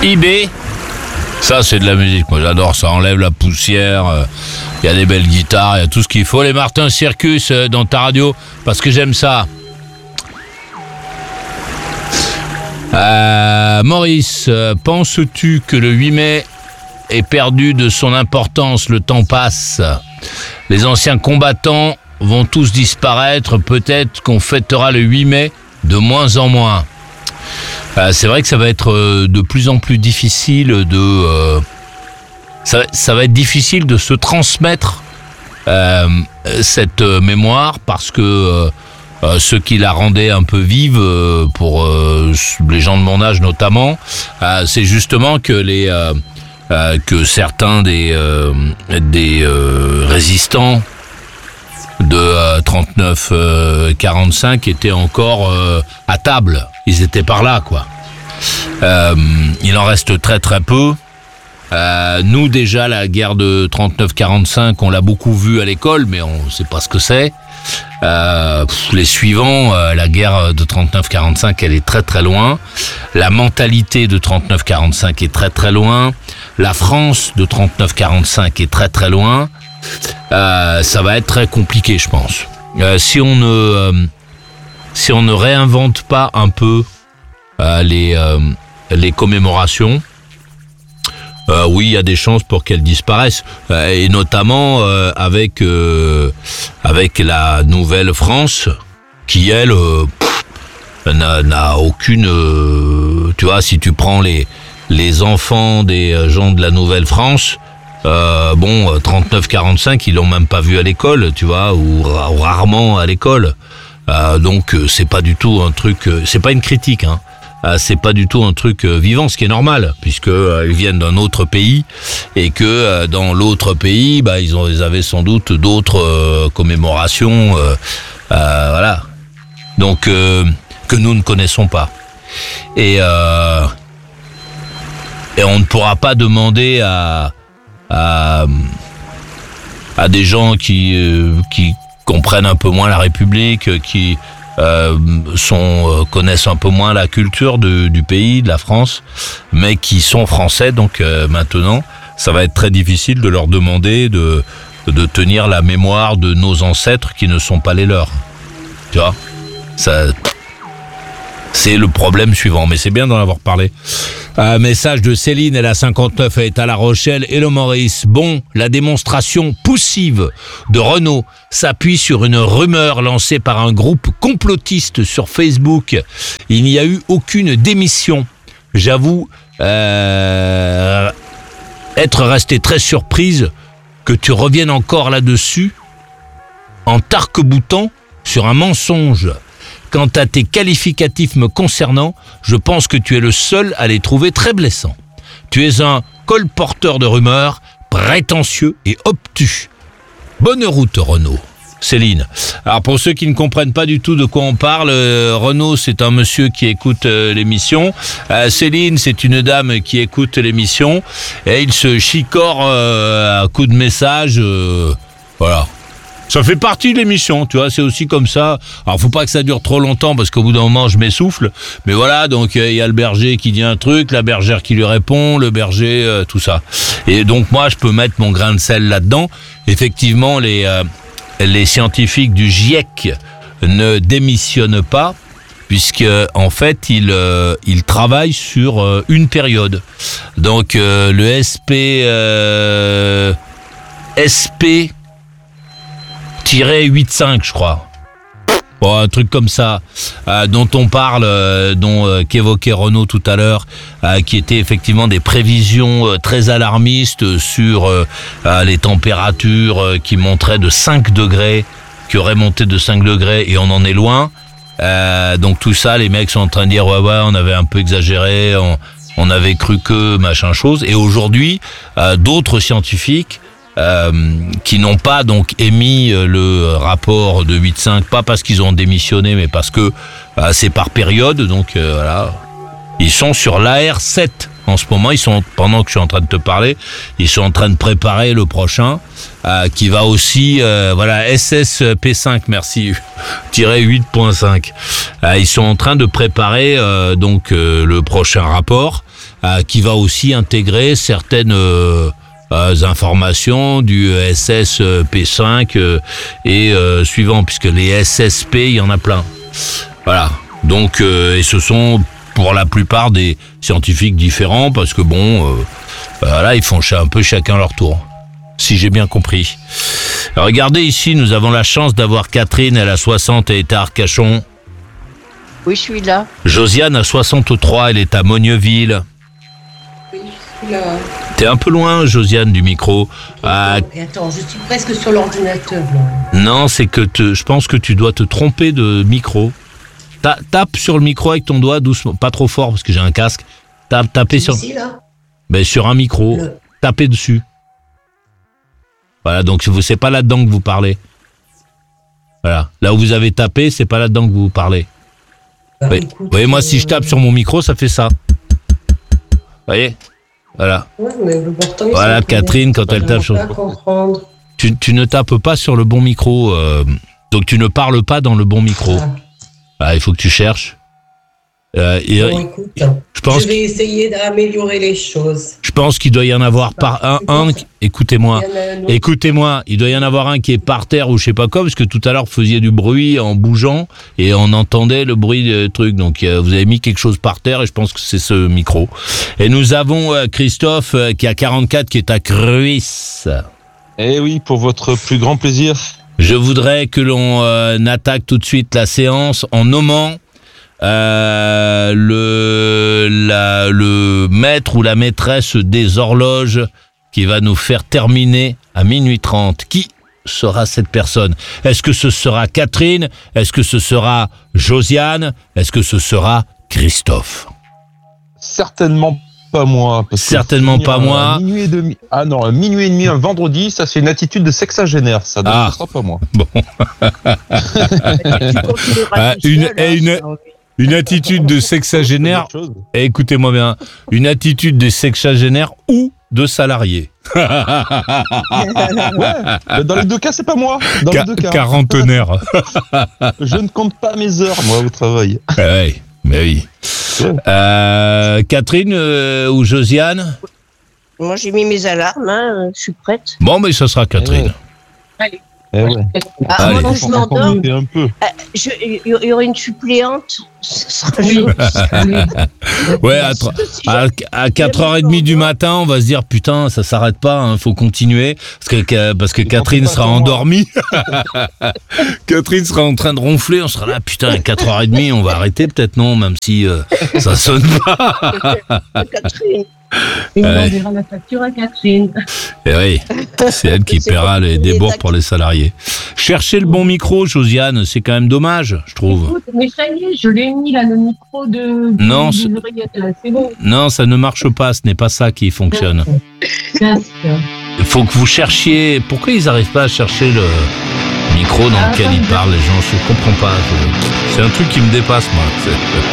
IB, ça c'est de la musique, moi j'adore, ça enlève la poussière, il y a des belles guitares, il y a tout ce qu'il faut. Les Martin Circus dans ta radio, parce que j'aime ça. Maurice, penses-tu que le 8 mai est perdu de son importance? Le temps passe. Les anciens combattants vont tous disparaître. Peut-être qu'on fêtera le 8 mai de moins en moins. C'est vrai que ça va être de plus en plus difficile de... ça va être difficile de se transmettre cette mémoire parce que... ce qui la rendait un peu vive pour les gens de mon âge notamment, c'est justement que que certains des résistants de 39-45 étaient encore à table. Ils étaient par là, quoi. Il en reste très très peu. Nous déjà, la guerre de 39-45, on l'a beaucoup vue à l'école, mais on ne sait pas ce que c'est. Les suivants, la guerre de 39-45, elle est très très loin. La mentalité de 39-45 est très très loin. La France de 39-45 est très très loin. Ça va être très compliqué, je pense. Si on ne réinvente pas un peu les commémorations, oui, il y a des chances pour qu'elles disparaissent, et notamment avec la nouvelle France, qui elle n'a aucune. Tu vois, si tu prends les enfants des gens de la nouvelle France, 39-45, ils l'ont même pas vu à l'école, tu vois, ou rarement à l'école. Donc c'est pas du tout un truc, c'est pas une critique, hein. C'est pas du tout un truc vivant, ce qui est normal, puisque ils viennent d'un autre pays et que dans l'autre pays, ils avaient sans doute d'autres commémorations, voilà. Donc que nous ne connaissons pas. Et on ne pourra pas demander à des gens qui comprennent un peu moins la République, qui connaissent un peu moins la culture du pays, de la France, mais qui sont français, donc maintenant, ça va être très difficile de leur demander de tenir la mémoire de nos ancêtres qui ne sont pas les leurs. Tu vois, ça, c'est le problème suivant, mais c'est bien d'en avoir parlé. Message de Céline, elle a 59, elle est à La Rochelle. Hello Maurice, bon, la démonstration poussive de Renault s'appuie sur une rumeur lancée par un groupe complotiste sur Facebook. Il n'y a eu aucune démission. J'avoue être resté très surprise que tu reviennes encore là-dessus en t'arc-boutant sur un mensonge. Quant à tes qualificatifs me concernant, je pense que tu es le seul à les trouver très blessants. Tu es un colporteur de rumeurs, prétentieux et obtus. Bonne route, Renaud. Céline. Alors pour ceux qui ne comprennent pas du tout de quoi on parle, Renaud c'est un monsieur qui écoute l'émission. Céline c'est une dame qui écoute l'émission. Et il se chicore à coups de messages. Voilà. Ça fait partie de l'émission, tu vois, c'est aussi comme ça. Alors, faut pas que ça dure trop longtemps parce qu'au bout d'un moment, je m'essouffle. Mais voilà, donc il y a le berger qui dit un truc, la bergère qui lui répond, le berger, tout ça. Et donc moi, je peux mettre mon grain de sel là-dedans. Effectivement, les scientifiques du GIEC ne démissionnent pas puisque en fait, ils travaillent sur une période. Donc le SP 8.5 je crois. Bon, un truc comme ça, dont on parle, qu'évoquait Renaud tout à l'heure, qui étaient effectivement des prévisions très alarmistes sur les températures qui montraient de 5 degrés, qui auraient monté de 5 degrés et on en est loin. Donc tout ça, les mecs sont en train de dire ouais, on avait un peu exagéré, on avait cru que machin chose. Et aujourd'hui, d'autres scientifiques qui n'ont pas donc émis le rapport de 8.5, pas parce qu'ils ont démissionné, mais parce que c'est par période, donc voilà. Ils sont sur l'AR7 en ce moment, pendant que je suis en train de te parler, ils sont en train de préparer le prochain, qui va aussi, SSP5, merci, -8.5. Ils sont en train de préparer le prochain rapport. qui va aussi intégrer certaines informations du SSP5 et suivant, puisque les SSP, il y en a plein. Voilà. Donc, et ce sont pour la plupart des scientifiques différents, parce que voilà, ils font un peu chacun leur tour, si j'ai bien compris. Regardez ici, nous avons la chance d'avoir Catherine, elle a 60, elle est à Arcachon. Oui, je suis là. Josiane a 63, elle est à Mogneuville. Oui, je suis là. T'es un peu loin, Josiane, du micro. Et attends, je suis presque sur l'ordinateur, là. Non, c'est que je pense que tu dois te tromper de micro. Tape sur le micro avec ton doigt doucement, pas trop fort parce que j'ai un casque. Tapez sur... Ici, là sur un micro, tapez dessus. Voilà, donc c'est pas là-dedans que vous parlez. Voilà, là où vous avez tapé, c'est pas là-dedans que vous parlez. Bah, écoute, vous voyez, moi si je tape sur mon micro, ça fait ça. Vous voyez? Voilà. Ouais, mais pourtant, voilà, Catherine, quand elle tape sur... Tu ne tapes pas sur le bon micro, donc tu ne parles pas dans le bon micro. Il faut que tu cherches. Écoute, je vais essayer d'améliorer les choses. Je pense qu'il doit y en avoir écoutez-moi, il doit y en avoir un qui est par terre ou je sais pas quoi, parce que tout à l'heure vous faisiez du bruit en bougeant et on entendait le bruit du truc. Donc vous avez mis quelque chose par terre et je pense que c'est ce micro. Et nous avons Christophe qui a 44, qui est à Cruis. Eh oui, pour votre plus grand plaisir. Je voudrais que l'on attaque tout de suite la séance en nommant le maître ou la maîtresse des horloges qui va nous faire terminer à minuit 30. Qui sera cette personne? Est-ce que ce sera Catherine? Est-ce que ce sera Josiane? Est-ce que ce sera Christophe? Certainement pas moi. Certainement pas moi. Minuit et demi. Ah non, minuit et demi un vendredi, ça c'est une attitude de sexagénaire, ça. Donc ce sera pas moi. Bon. Une attitude de sexagénaire, écoutez-moi bien, une attitude de sexagénaire ou de salarié. Ouais, dans les deux cas, c'est pas moi. Dans les deux cas. Quarantenaire. Je ne compte pas mes heures, moi, au travail. Oui, mais oui. Catherine ou Josiane? Moi, j'ai mis mes alarmes, je suis prête. Bon, mais ça sera Catherine. Allez. Ouais. Moi, quand je m'endors, il y aura une suppléante. Ce sera joli. Ouais, à 4h30 du matin, on va se dire putain, ça s'arrête pas, faut continuer parce que Catherine sera endormie. Catherine sera en train de ronfler, on sera là putain à 4h30, on va arrêter peut-être, non, même si ça sonne pas. Catherine. Et on enverra la facture à Catherine. Et oui, c'est elle qui paiera les débours pour les salariés. Cherchez le bon micro, Josiane, c'est quand même dommage, je trouve. Écoute, mais ça y est, je l'ai mis là, le micro de l'oreillette, là, c'est bon. Non, ça ne marche pas, ce n'est pas ça qui fonctionne. Il faut que vous cherchiez... Pourquoi ils n'arrivent pas à chercher le micro dans lequel ils parlent, les gens? Je ne comprends pas. C'est un truc qui me dépasse, moi.